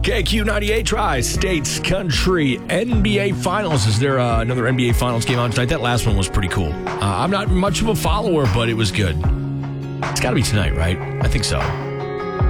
KQ98 Tri-States Country NBA Finals. Is there another NBA Finals game on tonight? That last one was pretty cool. I'm not much of a follower, but it was good. It's got to be tonight, right? I think so.